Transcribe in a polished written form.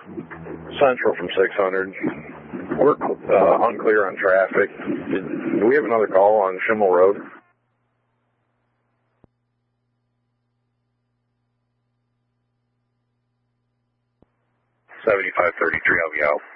Central from 600. We're unclear on traffic. Do we have another call on Schimmel Road? 7533, I'll be out.